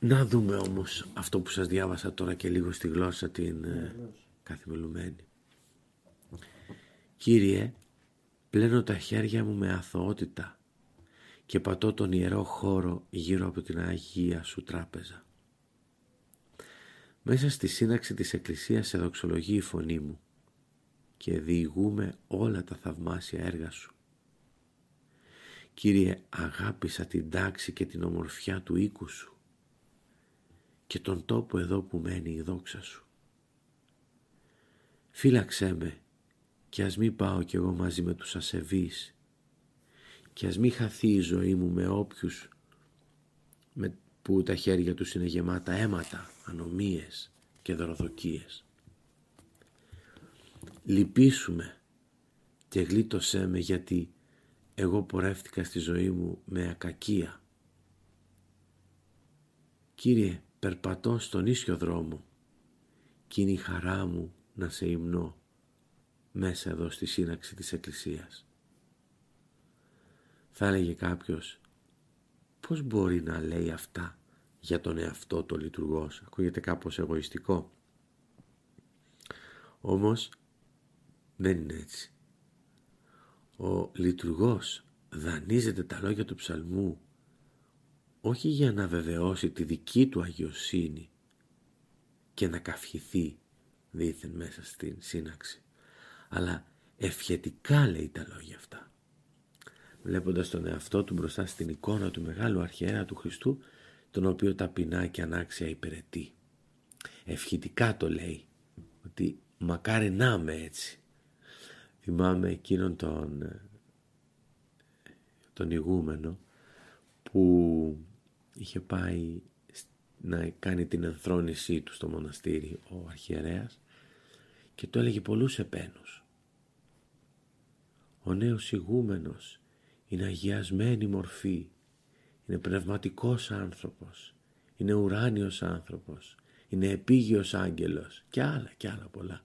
Να δούμε όμως αυτό που σας διάβασα τώρα και λίγο στη γλώσσα την καθημερινή. Κύριε, πλένω τα χέρια μου με αθωότητα και πατώ τον ιερό χώρο γύρω από την Αγία Σου τράπεζα. Μέσα στη σύναξη της Εκκλησίας σε δοξολογεί η φωνή μου και διηγούμε όλα τα θαυμάσια έργα Σου. Κύριε, αγάπησα την τάξη και την ομορφιά του οίκου Σου και τον τόπο εδώ που μένει η δόξα Σου. Φύλαξέ με κι ας μη πάω κι εγώ μαζί με τους ασεβείς κι ας μη χαθεί η ζωή μου με όποιους που τα χέρια τους είναι γεμάτα αίματα, ανομίες και δωροδοκίες. Λυπήσου και γλίτωσέ με, γιατί εγώ πορεύτηκα στη ζωή μου με ακακία. Κύριε, περπατώ στον ίσιο δρόμο κι είναι η χαρά μου να σε υμνώ μέσα εδώ στη σύναξη της Εκκλησίας. Θα έλεγε κάποιος, πώς μπορεί να λέει αυτά για τον εαυτό του λειτουργός? Ακούγεται κάπως εγωιστικό. Όμως δεν είναι έτσι. Ο λειτουργός δανείζεται τα λόγια του ψαλμού όχι για να βεβαιώσει τη δική του αγιοσύνη και να καυχηθεί δήθεν μέσα στην σύναξη, αλλά ευχετικά λέει τα λόγια αυτά, βλέποντας τον εαυτό του μπροστά στην εικόνα του μεγάλου αρχιερέα του Χριστού, τον οποίο ταπεινά και ανάξια υπηρετεί. Ευχητικά το λέει, ότι μακάρι να είμαι έτσι. Θυμάμαι εκείνον τον ηγούμενο που είχε πάει να κάνει την ενθρόνησή του στο μοναστήρι ο αρχιερέας και του έλεγε πολλούς επένους. Ο νέος ηγούμενος είναι αγιασμένη μορφή, είναι πνευματικός άνθρωπος, είναι ουράνιος άνθρωπος, είναι επίγειος άγγελος και άλλα πολλά.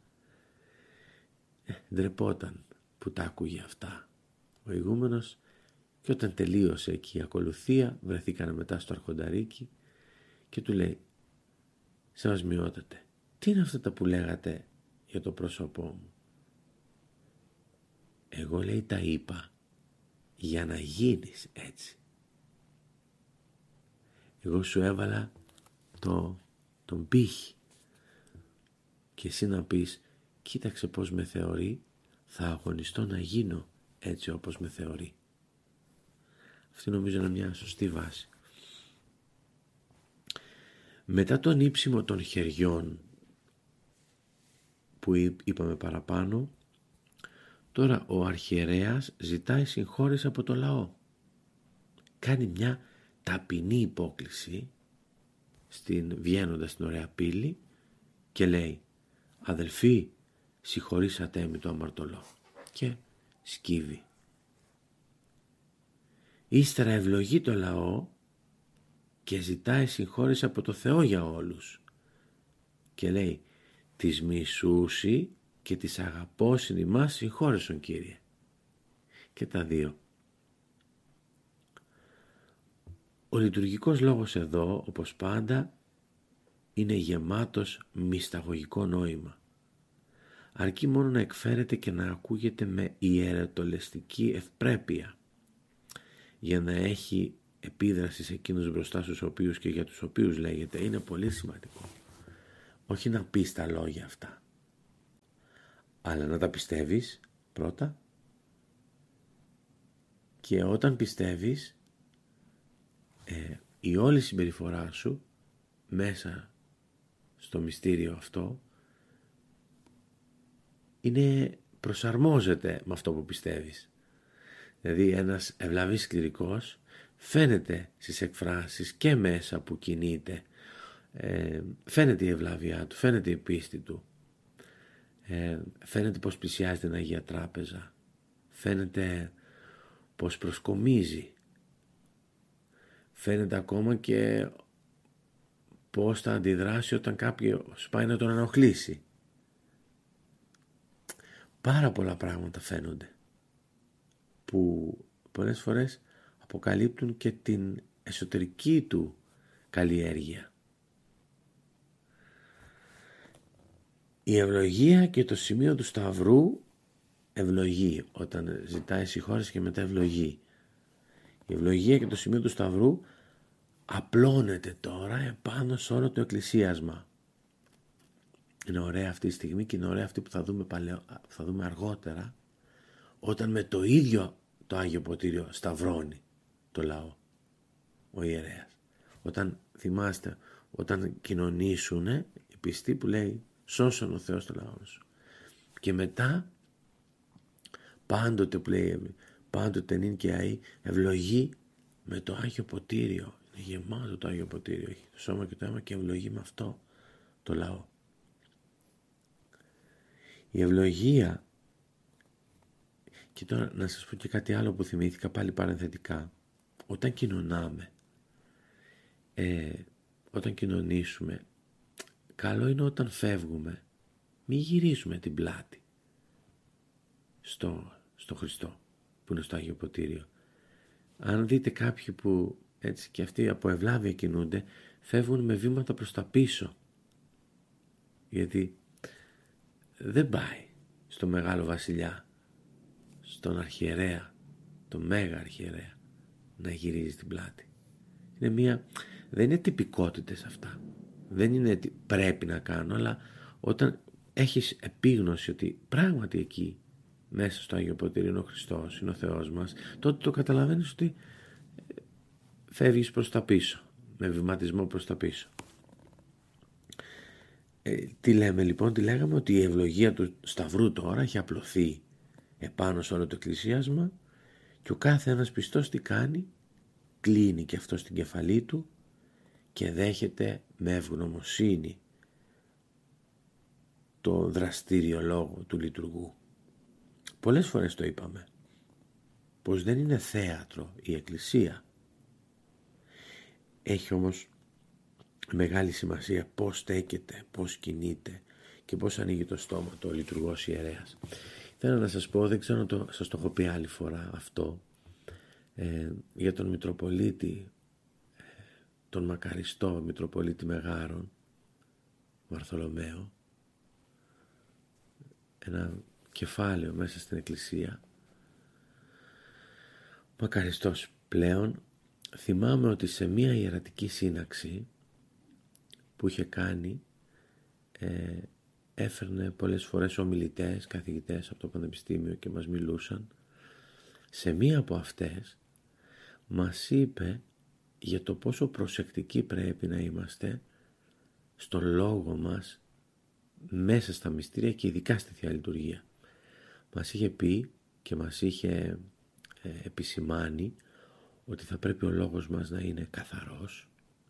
Ντρεπόταν που τα άκουγε αυτά ο ηγούμενος, και όταν τελείωσε εκεί η ακολουθία βρεθήκανε μετά στο αρχονταρίκι και του λέει, Σεβασμιότατε, τι είναι αυτά τα που λέγατε για το πρόσωπό μου? Εγώ, λέει, τα είπα για να γίνεις έτσι. Εγώ σου έβαλα τον πύχη και εσύ να πεις, κοίταξε πως με θεωρεί, θα αγωνιστώ να γίνω έτσι όπως με θεωρεί. Αυτή νομίζω είναι μια σωστή βάση. Μετά τον ύψιμο των χεριών που είπαμε παραπάνω, τώρα ο αρχιερέας ζητάει συγχώρεση από το λαό. Κάνει μια ταπεινή υπόκληση βγαίνοντας στην ωραία πύλη και λέει, αδελφοί, συγχωρήσατε με το αμαρτωλό, και σκύβει. Ύστερα ευλογεί το λαό και ζητάει συγχώρεση από το Θεό για όλους και λέει, τις μισούσι και τις αγαπώσιν ημάς συγχώρεσον, Κύριε. Και τα δύο. Ο λειτουργικός λόγος εδώ, όπως πάντα, είναι γεμάτος μυσταγωγικό νόημα. Αρκεί μόνο να εκφέρεται και να ακούγεται με ιερετολεστική ευπρέπεια για να έχει επίδραση σε εκείνους μπροστά στους οποίους και για τους οποίους λέγεται. Είναι πολύ σημαντικό. Όχι να πεις τα λόγια αυτά, αλλά να τα πιστεύεις πρώτα, και όταν πιστεύεις η όλη συμπεριφορά σου μέσα στο μυστήριο αυτό προσαρμόζεται με αυτό που πιστεύεις. Δηλαδή ένας ευλαβής κληρικός φαίνεται στις εκφράσεις και μέσα που κινείται, φαίνεται η ευλαβιά του, φαίνεται η πίστη του, φαίνεται πως πλησιάζει την Αγία Τράπεζα, φαίνεται πως προσκομίζει, φαίνεται ακόμα και πως θα αντιδράσει όταν κάποιος πάει να τον ενοχλήσει. Πάρα πολλά πράγματα φαίνονται που πολλές φορές αποκαλύπτουν και την εσωτερική του καλλιέργεια. Η ευλογία και το σημείο του Σταυρού ευλογεί, όταν ζητάει συγχώρεση και μετά ευλογεί. Η ευλογία και το σημείο του Σταυρού απλώνεται τώρα επάνω σε όλο το εκκλησίασμα. Είναι ωραία αυτή η στιγμή και είναι ωραία αυτή που θα δούμε αργότερα, όταν με το ίδιο το Άγιο Ποτήριο σταυρώνει το λαό ο ιερέας. Όταν θυμάστε, όταν κοινωνήσουν οι πιστοί που λέει σώσον ο Θεός το λαό σου. Και μετά πάντοτε που λέει πάντοτε νυν και αεί ευλογεί με το Άγιο Ποτήριο. Είναι γεμάτο το Άγιο Ποτήριο, έχει το σώμα και το αίμα και ευλογεί με αυτό το λαό. Η ευλογία, και τώρα να σας πω και κάτι άλλο που θυμήθηκα πάλι παρενθετικά, όταν κοινωνάμε, όταν κοινωνήσουμε, καλό είναι όταν φεύγουμε μην γυρίζουμε την πλάτη στο Χριστό που είναι στο Άγιο Ποτήριο. Αν δείτε κάποιοι που έτσι και αυτοί από ευλάβεια κινούνται, φεύγουν με βήματα προς τα πίσω, γιατί δεν πάει στο Μεγάλο Βασιλιά, στον Αρχιερέα, τον Μέγα Αρχιερέα, να γυρίζει την πλάτη. Δεν είναι τυπικότητες αυτά. Δεν είναι τι πρέπει να κάνω, αλλά όταν έχεις επίγνωση ότι πράγματι εκεί μέσα στο Άγιο Ποτήριο είναι ο Χριστός, είναι ο Θεός μας, τότε το καταλαβαίνεις ότι φεύγεις προς τα πίσω, με βηματισμό προς τα πίσω. Τι λέμε λοιπόν, τι λέγαμε, ότι η ευλογία του Σταυρού τώρα έχει απλωθεί επάνω σε όλο το εκκλησίασμα και ο κάθε ένας πιστός τι κάνει, κλείνει και αυτό στην κεφαλή του και δέχεται με ευγνωμοσύνη το δραστήριο λόγο του λειτουργού. Πολλές φορές το είπαμε, πως δεν είναι θέατρο η Εκκλησία. Έχει όμως μεγάλη σημασία πώς στέκεται, πώς κινείται και πώς ανοίγει το στόμα του ο λειτουργός ιερέας. Θέλω να σας πω, δεν ξέρω αν σας το έχω πει άλλη φορά αυτό, για τον Μητροπολίτη, τον μακαριστό Μητροπολίτη Μεγάρων, Βαρθολομαίο, ένα κεφάλαιο μέσα στην Εκκλησία, μακαριστός πλέον. Θυμάμαι ότι σε μία ιερατική σύναξη που είχε κάνει, έφερνε πολλές φορές ομιλητές, καθηγητές από το Πανεπιστήμιο και μας μιλούσαν. Σε μία από αυτές μας είπε για το πόσο προσεκτικοί πρέπει να είμαστε στο λόγο μας μέσα στα μυστήρια και ειδικά στη Θεία Λειτουργία. Μας είχε πει και μας είχε επισημάνει ότι θα πρέπει ο λόγος μας να είναι καθαρός,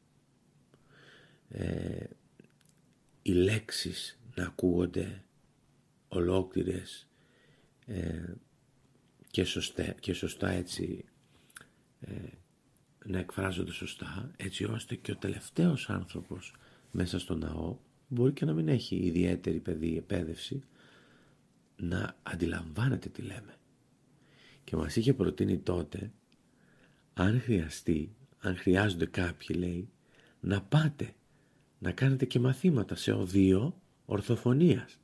οι λέξεις να ακούγονται ολόκληρες και σωστά έτσι, να εκφράζονται σωστά, έτσι ώστε και ο τελευταίος άνθρωπος μέσα στο ναό, μπορεί και να μην έχει ιδιαίτερη εκπαίδευση, να αντιλαμβάνεται τι λέμε. Και μας είχε προτείνει τότε, αν χρειαστεί, αν χρειάζονται κάποιοι, λέει, να πάτε να κάνετε και μαθήματα σε οδείο ορθοφωνίας.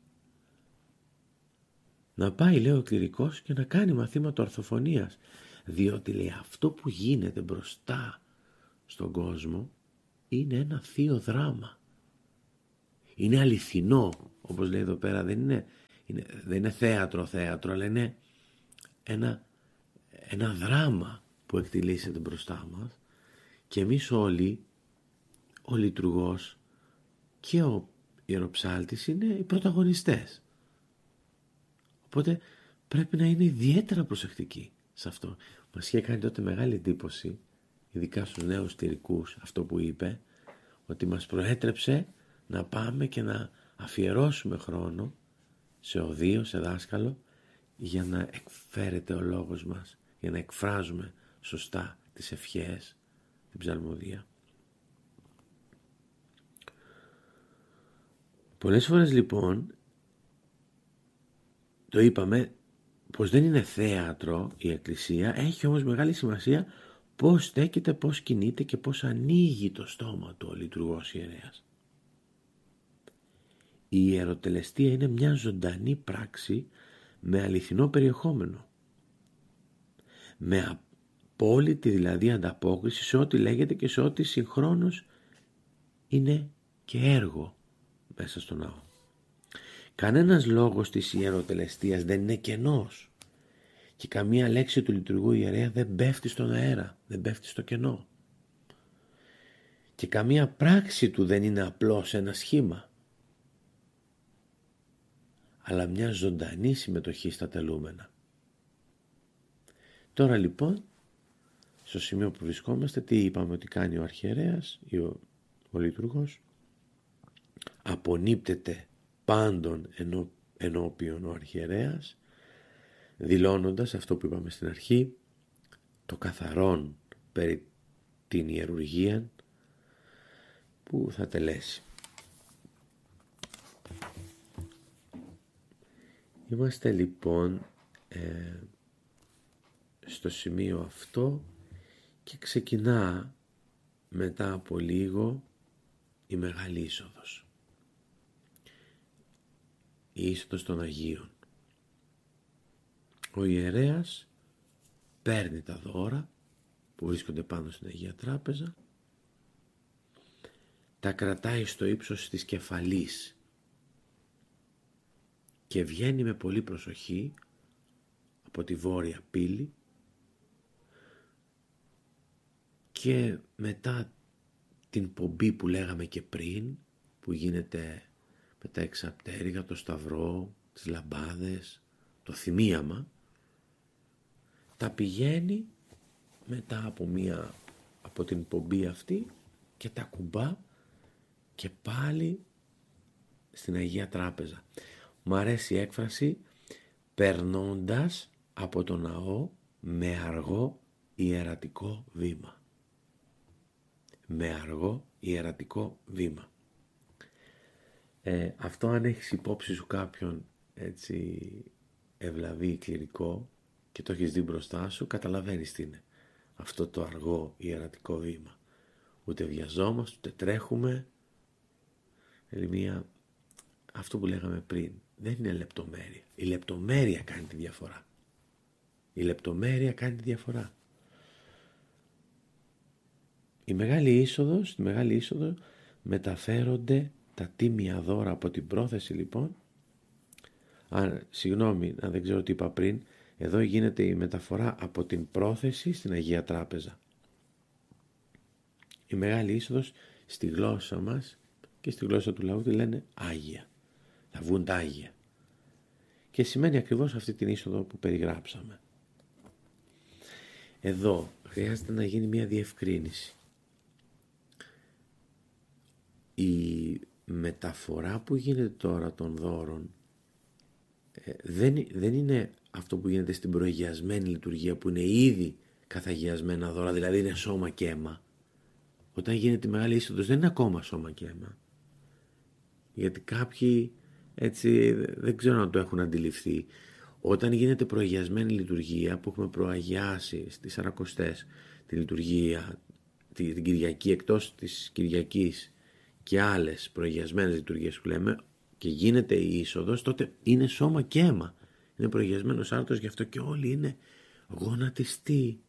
Να πάει, λέει, ο κληρικός και να κάνει μαθήματα ορθοφωνίας, διότι, λέει, αυτό που γίνεται μπροστά στον κόσμο είναι ένα θείο δράμα. Είναι αληθινό, όπως λέει εδώ πέρα, δεν είναι θέατρο, αλλά είναι ένα δράμα που εκτιλήσεται μπροστά μας και εμείς όλοι, ο λειτουργός και ο ιεροψάλτης είναι οι πρωταγωνιστές. Οπότε πρέπει να είναι ιδιαίτερα προσεκτικοί σε αυτό. Μας είχε κάνει τότε μεγάλη εντύπωση, ειδικά στους νέους τηρικούς, αυτό που είπε, ότι μας προέτρεψε να πάμε και να αφιερώσουμε χρόνο σε οδείο, σε δάσκαλο, για να εκφέρεται ο λόγος μας, για να εκφράζουμε σωστά τις ευχές, την ψαλμοδία. Πολλές φορές λοιπόν, το είπαμε, πως δεν είναι θέατρο η Εκκλησία, έχει όμως μεγάλη σημασία πώς στέκεται, πώς κινείται και πώς ανοίγει το στόμα του ο λειτουργός ιερέας. Η ιεροτελεστία είναι μια ζωντανή πράξη με αληθινό περιεχόμενο. Με απόλυτη δηλαδή ανταπόκριση σε ό,τι λέγεται και σε ό,τι συγχρόνως είναι και έργο μέσα στο ναό. Κανένας λόγος της ιεροτελεστίας δεν είναι κενός και καμία λέξη του λειτουργού ιερέα δεν πέφτει στον αέρα, δεν πέφτει στο κενό. Και καμία πράξη του δεν είναι απλώς ένα σχήμα, αλλά μια ζωντανή συμμετοχή στα τελούμενα. Τώρα λοιπόν, στο σημείο που βρισκόμαστε, τι είπαμε ότι κάνει ο αρχιερέας ή ο λειτουργός? Απονείπτεται πάντων ενώπιον ο αρχιερέας, δηλώνοντας αυτό που είπαμε στην αρχή, το καθαρόν περί την ιερουργία που θα τελέσει. Είμαστε λοιπόν στο σημείο αυτό και ξεκινά μετά από λίγο η Μεγάλη Είσοδος. Η είσοδος των Αγίων. Ο ιερέας παίρνει τα δώρα που βρίσκονται πάνω στην Αγία Τράπεζα, τα κρατάει στο ύψος της κεφαλής και βγαίνει με πολύ προσοχή από τη βόρεια πύλη και μετά την πομπή που λέγαμε και πριν, που γίνεται με τα εξαπτέρυγα, το σταυρό, τις λαμπάδες, το θυμίαμα, τα πηγαίνει μετά από την πομπή αυτή και τα κουμπά και πάλι στην Αγία Τράπεζα. Μου αρέσει η έκφραση περνώντας από το ναό με αργό ιερατικό βήμα. Με αργό ιερατικό βήμα. Αυτό αν έχεις υπόψη σου κάποιον έτσι ευλαβή κληρικό και το έχεις δει μπροστά σου, καταλαβαίνεις τι είναι αυτό το αργό ιερατικό βήμα. Ούτε βιαζόμαστε, ούτε τρέχουμε. Αυτό που λέγαμε πριν δεν είναι λεπτομέρεια. Η λεπτομέρεια κάνει τη διαφορά. Η λεπτομέρεια κάνει τη διαφορά. Στη Μεγάλη Είσοδο μεταφέρονται τα τίμια δώρα από την πρόθεση λοιπόν. Συγγνώμη αν δεν ξέρω τι είπα πριν, εδώ γίνεται η μεταφορά από την πρόθεση στην Αγία Τράπεζα. Η Μεγάλη Είσοδος στη γλώσσα μας και στη γλώσσα του λαού τη λένε Άγια. Θα βγουν τα Άγια. Και σημαίνει ακριβώς αυτή την είσοδο που περιγράψαμε. Εδώ χρειάζεται να γίνει μια διευκρίνηση. Η μεταφορά που γίνεται τώρα των δώρων δεν είναι αυτό που γίνεται στην προαγιασμένη λειτουργία που είναι ήδη καθαγιασμένα δώρα, δηλαδή είναι σώμα και αίμα. Όταν γίνεται η Μεγάλη Είσοδος δεν είναι ακόμα σώμα και αίμα. Γιατί κάποιοι έτσι δεν ξέρω αν το έχουν αντιληφθεί. Όταν γίνεται προαγιασμένη λειτουργία που έχουμε προαγιάσει στις Σαρακοστές τη λειτουργία, την Κυριακή εκτός της Κυριακής και άλλες προαγιασμένες λειτουργίες που λέμε και γίνεται η είσοδος, τότε είναι σώμα και αίμα. Είναι προαγιασμένος άρτος, γι' αυτό και όλοι είναι γονατιστοί.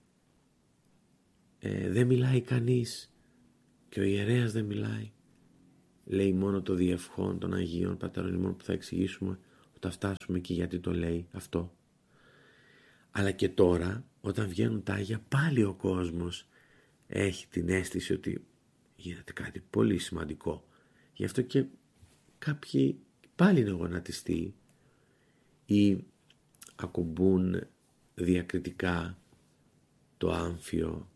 Δεν μιλάει κανείς και ο ιερέας δεν μιλάει. Λέει μόνο το διευχόν των Αγίων Πατέρων ημών που θα εξηγήσουμε όταν φτάσουμε και γιατί το λέει αυτό. Αλλά και τώρα όταν βγαίνουν τα Άγια πάλι ο κόσμος έχει την αίσθηση ότι γίνεται κάτι πολύ σημαντικό. Γι' αυτό και κάποιοι πάλι είναι γονατιστοί ή ακουμπούν διακριτικά το άμφιο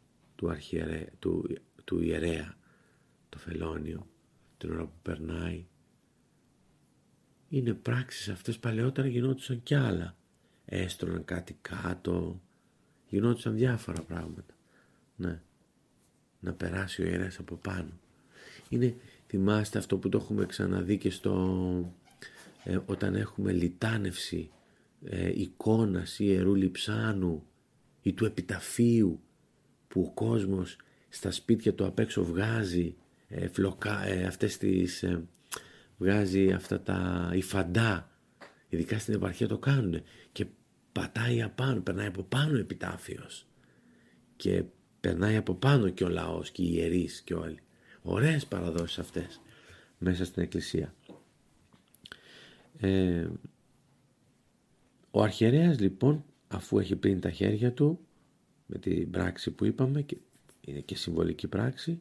του ιερέα, το φελόνιο, την ώρα που περνάει. Είναι πράξεις αυτές, παλαιότερα γινόντουσαν κι άλλα. Έστρωναν κάτι κάτω, γινόντουσαν διάφορα πράγματα. Ναι. Να περάσει ο ιερέας από πάνω. Θυμάστε αυτό που το έχουμε ξαναδεί και όταν έχουμε λιτάνευση εικόνας ιερού λειψάνου ή του επιταφείου που ο κόσμος στα σπίτια του απ' έξω βγάζει αυτές τις βγάζει αυτά τα υφαντά, ειδικά στην επαρχία το κάνουν, και πατάει απάνω, περνάει από πάνω επιτάφιος και περνάει από πάνω και ο λαός και οι ιερείς και όλοι. Ωραίες παραδόσεις αυτές μέσα στην εκκλησία. Ο αρχιερέας λοιπόν, αφού έχει πλύνει τα χέρια του με την πράξη που είπαμε, και είναι και συμβολική πράξη,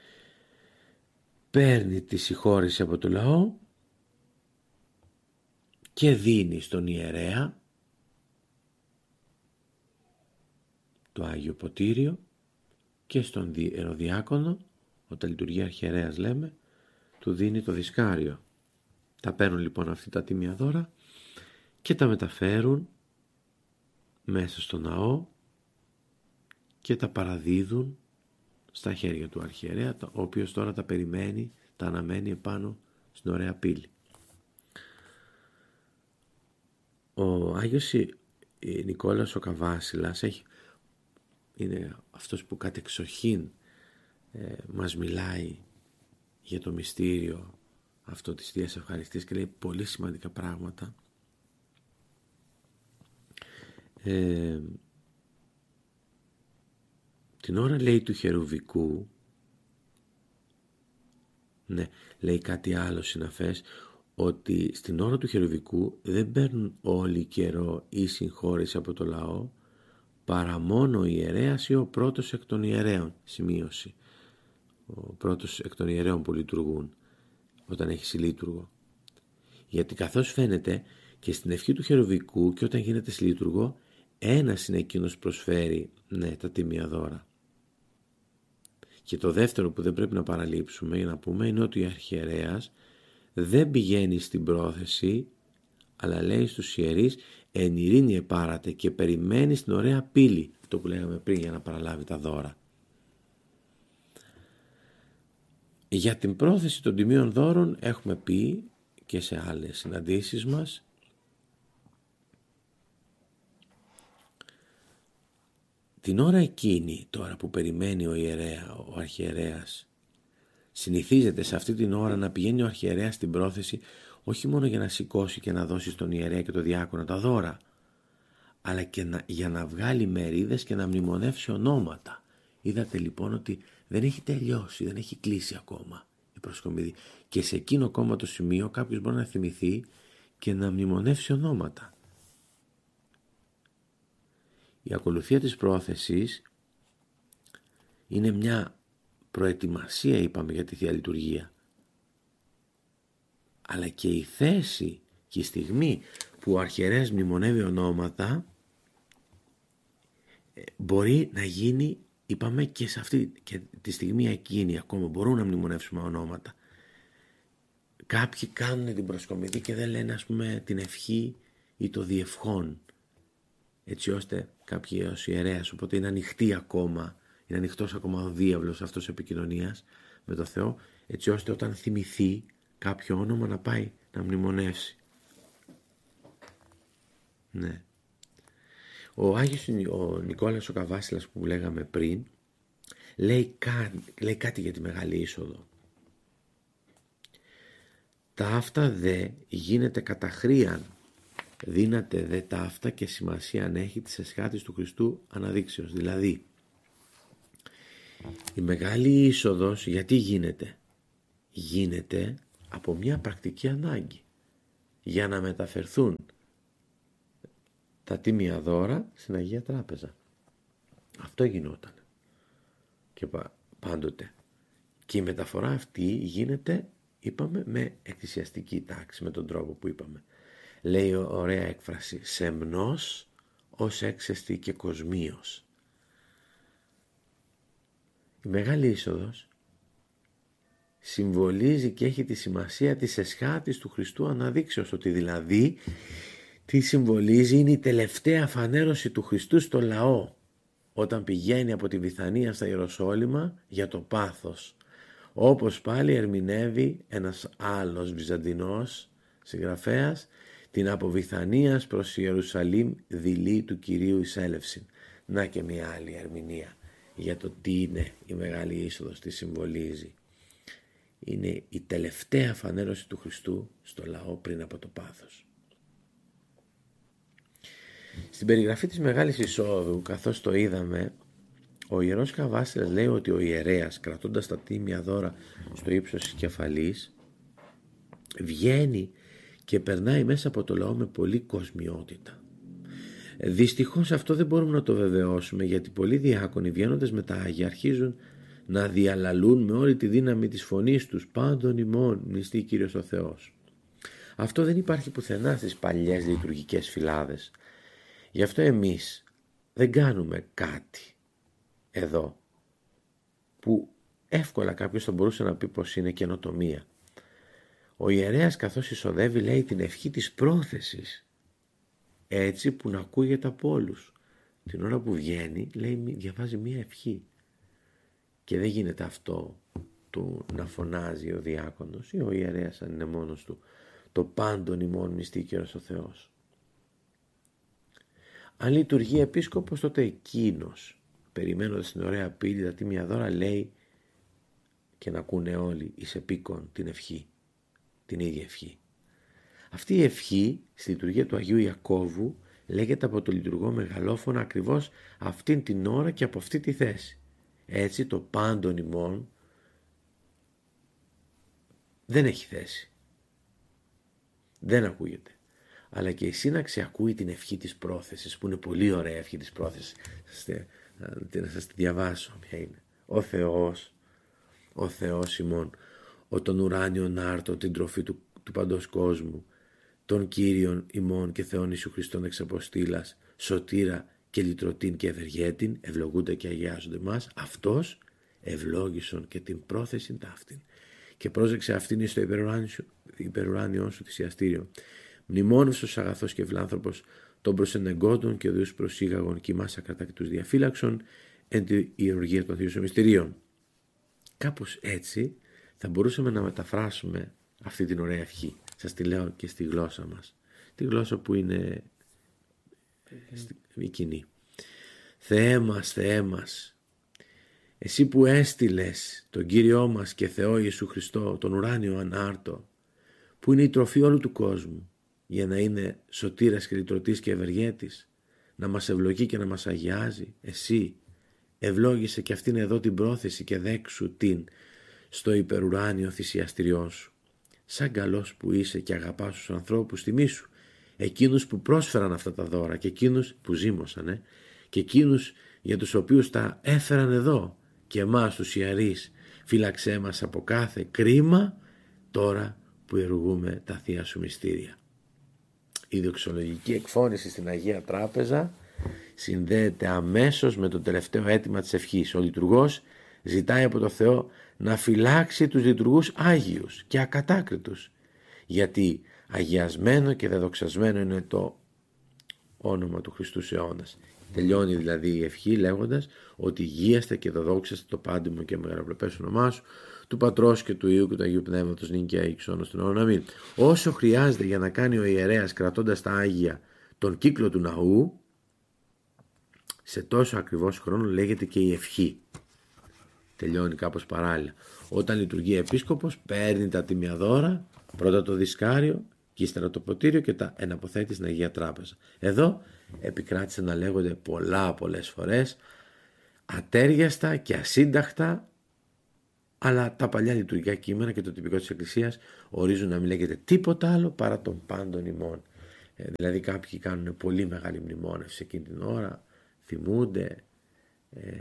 παίρνει τη συγχώρεση από το λαό και δίνει στον ιερέα το Άγιο Ποτήριο και στον ιεροδιάκονο, όταν λειτουργεί αρχιερέας λέμε, του δίνει το δισκάριο. Τα παίρνουν λοιπόν αυτή τα τίμια δώρα και τα μεταφέρουν μέσα στο ναό και τα παραδίδουν στα χέρια του αρχιερέα, ο οποίος τώρα τα περιμένει, τα αναμένει επάνω στην ωραία πύλη. Ο Άγιος Νικόλαος ο Καβάσιλας είναι αυτός που κατεξοχήν μας μιλάει για το μυστήριο αυτό της Θείας Ευχαριστίας και λέει πολύ σημαντικά πράγματα. Την ώρα λέει του χερουβικού, ναι, λέει κάτι άλλο συναφές, ότι στην ώρα του χερουβικού δεν παίρνουν όλοι καιρό ή συγχώρεση από το λαό, παρά μόνο ο ιερέας ή ο πρώτος εκ των ιερέων. Σημείωση. Ο πρώτος εκ των ιερέων που λειτουργούν όταν έχει συλλήτουργο. Γιατί καθώς φαίνεται και στην ευχή του χερουβικού και όταν γίνεται συλλήτουργο, ένας είναι εκείνος που προσφέρει, ναι, τα τίμια δώρα. Και το δεύτερο που δεν πρέπει να παραλείψουμε για να πούμε είναι ότι ο αρχιερέας δεν πηγαίνει στην πρόθεση, αλλά λέει στους ιερείς εν ειρήνη επάρατε, και περιμένει στην ωραία πύλη, αυτό που λέγαμε πριν, για να παραλάβει τα δώρα. Για την πρόθεση των τιμίων δώρων έχουμε πει και σε άλλες συναντήσεις μας. Την ώρα εκείνη τώρα που περιμένει ο αρχιερέας, συνηθίζεται σε αυτή την ώρα να πηγαίνει ο αρχιερέας στην πρόθεση, όχι μόνο για να σηκώσει και να δώσει στον ιερέα και το διάκονο τα δώρα, αλλά και για να βγάλει μερίδες και να μνημονεύσει ονόματα. Είδατε λοιπόν ότι δεν έχει τελειώσει, δεν έχει κλείσει ακόμα η προσκομιδή. Και σε εκείνο ακόμα το σημείο κάποιος μπορεί να θυμηθεί και να μνημονεύσει ονόματα. Η ακολουθία της πρόθεσης είναι μια προετοιμασία, είπαμε, για τη Θεία Λειτουργία. Αλλά και η θέση και η στιγμή που ο αρχιερέας μνημονεύει ονόματα μπορεί να γίνει, είπαμε, και σε αυτή και τη στιγμή εκείνη ακόμα μπορούν να μνημονεύσουμε ονόματα. Κάποιοι κάνουν την προσκομιδή και δεν λένε, ας πούμε, την ευχή ή το διευχόν, έτσι ώστε κάποιος ιερέας, οπότε είναι ανοιχτός ακόμα ο διάβλος αυτός επικοινωνίας με το Θεό, έτσι ώστε όταν θυμηθεί κάποιο όνομα να πάει να μνημονεύσει. Ναι. Ο Άγιος ο Νικόλαος ο Καβάσιλας που λέγαμε πριν λέει κάτι για τη Μεγάλη Είσοδο. Ταύτα δε γίνεται καταχρίαν, δύναται δε ταύτα και σημασία αν έχει της εσχάτης του Χριστού αναδείξεως. Δηλαδή η Μεγάλη Είσοδος γιατί γίνεται? Γίνεται από μια πρακτική ανάγκη για να μεταφερθούν τα τίμια δώρα στην Αγία Τράπεζα. Αυτό γινόταν και πάντοτε. Και η μεταφορά αυτή γίνεται, είπαμε, με εκκλησιαστική τάξη, με τον τρόπο που είπαμε. Λέει ωραία έκφραση, σεμνός ως έξεστη και κοσμίος. Η Μεγάλη Είσοδος συμβολίζει και έχει τη σημασία της εσχάτης του Χριστού αναδείξεως, ότι δηλαδή τι συμβολίζει? Είναι η τελευταία φανέρωση του Χριστού στο λαό όταν πηγαίνει από τη Βηθανία στα Ιεροσόλυμα για το πάθος, όπως πάλι ερμηνεύει ένας άλλος Βυζαντινός συγγραφέας την από Βηθανίας προς Ιερουσαλήμ δειλή του Κυρίου εισέλευσιν. Να και μια άλλη ερμηνεία για το τι είναι η Μεγάλη Είσοδος, τι συμβολίζει. Είναι η τελευταία φανέρωση του Χριστού στο λαό πριν από το πάθος. Στην περιγραφή της Μεγάλης Εισόδου, καθώς το είδαμε, ο Ιερός Καβάσιλας λέει ότι ο ιερέας, κρατώντας τα τίμια δώρα στο ύψος της κεφαλής, βγαίνει και περνάει μέσα από το λαό με πολλή κοσμιότητα. Δυστυχώς αυτό δεν μπορούμε να το βεβαιώσουμε, γιατί πολλοί διάκονοι βγαίνοντας με τα Άγια αρχίζουν να διαλαλούν με όλη τη δύναμη της φωνής τους «Πάντων ημών μνηστεί Κύριος ο Θεός». Αυτό δεν υπάρχει πουθενά στις παλιές λειτουργικές φυλάδες. Γι' αυτό εμείς δεν κάνουμε κάτι εδώ που εύκολα κάποιος θα μπορούσε να πει πως είναι καινοτομία. Ο ιερέας καθώς εισοδεύει λέει την ευχή της πρόθεσης, έτσι που να ακούγεται από όλους. Την ώρα που βγαίνει λέει, διαβάζει μία ευχή και δεν γίνεται αυτό του να φωνάζει ο διάκονος ή ο ιερέας αν είναι μόνος του το πάντων ημών μνηστεί Κύριος ο Θεός. Αν λειτουργεί επίσκοπος, τότε εκείνος περιμένοντας την ωραία πύλη τα τίμια δώρα λέει και να ακούνε όλοι εις επίκον την ευχή, την ίδια ευχή. Αυτή η ευχή στη λειτουργία του Αγίου Ιακώβου λέγεται από το λειτουργό μεγαλόφωνο ακριβώς αυτήν την ώρα και από αυτή τη θέση. Έτσι το πάντων ημών δεν έχει θέση. Δεν ακούγεται. Αλλά και η σύναξη ακούει την ευχή της πρόθεσης, που είναι πολύ ωραία ευχή της πρόθεσης. Να σας τη διαβάσω ποια είναι. Ο Θεός ημών, ο τον ουράνιον άρτο την τροφή του παντός κόσμου, τον Κύριον ημών και Θεόν Ιησού Χριστόν εξ αποστήλας, σωτήρα και λυτρωτήν και ευεργέτην, ευλογούνται και αγιάζονται μας, αυτός ευλόγησον και την πρόθεσιν ταύτην. Και πρόσεξε αυτήν εις το υπερουράνιον σου θυσιαστήριο. Μνημόνευσος αγαθός και ευλάνθρωπος, των προσενεγκόντων και οδίους προσήγαγων και ημάς ακρατά και τους διαφύλαξον εν τη ιερουργία των Θείων Μυστηρίων. Κάπως έτσι θα μπορούσαμε να μεταφράσουμε αυτή την ωραία ευχή. Σας τη λέω και στη γλώσσα μας. Τη γλώσσα που είναι η κοινή. Θεέ μας, εσύ που έστειλες τον Κύριό μας και Θεό Ιησού Χριστό, τον ουράνιο ανάρτο, που είναι η τροφή όλου του κόσμου, για να είναι σωτήρας και λυτρωτής και ευεργέτης, να μας ευλογεί και να μας αγιάζει, εσύ ευλόγησε και αυτήν εδώ την πρόθεση και δέξου την στο υπερουράνιο θυσιαστηριό σου. Σαν καλός που είσαι και αγαπάς τους ανθρώπους, τιμήσου εκείνους που πρόσφεραν αυτά τα δώρα και εκείνους που ζήμωσαν και εκείνους για τους οποίους τα έφεραν εδώ και εμάς τους ιερείς φύλαξέ μας από κάθε κρίμα τώρα που εργούμε τα Θεία Σου μυστήρια. Η δοξολογική εκφώνηση στην Αγία Τράπεζα συνδέεται αμέσως με το τελευταίο αίτημα της ευχής. Ο λειτουργός ζητάει από το Θεό να φυλάξει τους λειτουργούς άγιους και ακατάκριτους, γιατί αγιασμένο και δεδοξασμένο είναι το όνομα του Χριστού αιώνας. Τελειώνει δηλαδή η ευχή λέγοντας ότι γίαστε και δεδόξαστε το πάντιμο και μεγαλοπρεπές όνομά σου, του Πατρός και του Υιού και του Αγίου Πνεύματος νυν και αεί εξ αιώνος των αιώνων. Αμήν. Όσο χρειάζεται για να κάνει ο ιερέας κρατώντας τα Άγια τον κύκλο του ναού, σε τόσο ακριβώς χρόνο λέγεται και η ευχή. Τελειώνει κάπως παράλληλα. Όταν λειτουργεί επίσκοπος παίρνει τα τίμια δώρα, πρώτα το δισκάριο και ύστερα το ποτήριο και τα εναποθέτει στην Αγία Τράπεζα. Εδώ επικράτησε να λέγονται πολλές φορές ατέριαστα και ασύνταχτα, αλλά τα παλιά λειτουργικά κείμενα και το τυπικό της Εκκλησίας ορίζουν να μην λέγεται τίποτα άλλο παρά τον πάντων ημών. Δηλαδή κάποιοι κάνουν πολύ μεγάλη μνημόνευση εκείνη την ώρα, θυμούνται